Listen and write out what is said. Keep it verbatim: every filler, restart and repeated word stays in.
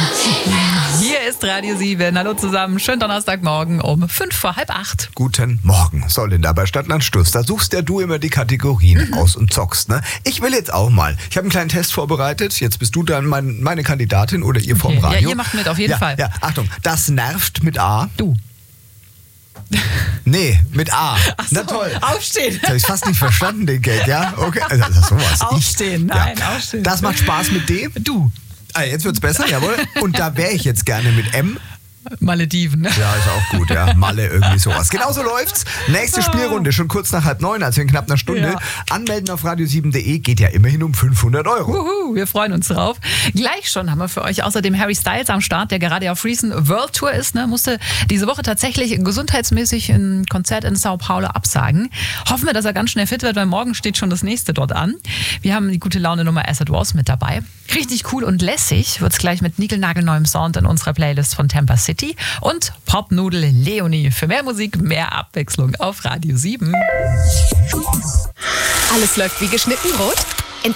Hier ist Radio sieben. Hallo zusammen. Schönen Donnerstagmorgen um fünf vor halb acht. Guten Morgen. So, Linda, bei Stadtland Stuss, da suchst ja du immer die Kategorien mhm. aus und zockst, ne? Ich will jetzt auch mal. Ich habe einen kleinen Test vorbereitet. Jetzt bist du dann mein, meine Kandidatin oder ihr vorm Okay. Radio. Ja, ihr macht mit, auf jeden ja, Fall. Ja, Achtung, das nervt mit A. Du. Nee, mit A. Ach so, na toll. Aufstehen. Das habe ich fast nicht verstanden, den Gag, ja? Okay, also, also sowas. Aufstehen, ich, nein, ja. aufstehen. Das macht Spaß mit D. Du. Ah, jetzt wird's besser, jawohl. Und da wäre ich jetzt gerne mit M. Malediven, ne? Ja, ist auch gut, ja. Malle, irgendwie sowas. Genauso läuft's. Nächste Spielrunde, schon kurz nach halb neun, also in knapp einer Stunde. Ja. Anmelden auf radio sieben punkt de geht ja immerhin um fünfhundert Euro. Uhu, wir freuen uns drauf. Gleich schon haben wir für euch außerdem Harry Styles am Start, der gerade auf Recent World Tour ist. Ne? Musste diese Woche tatsächlich gesundheitsmäßig ein Konzert in Sao Paulo absagen. Hoffen wir, dass er ganz schnell fit wird, weil morgen steht schon das nächste dort an. Wir haben die gute Laune Nummer As It Was mit dabei. Richtig cool und lässig wird's gleich mit niegelnagelneuem Sound in unserer Playlist von Tampa City. Und Popnudel Leonie. Für mehr Musik, mehr Abwechslung auf Radio sieben. Alles läuft wie geschnitten Brot?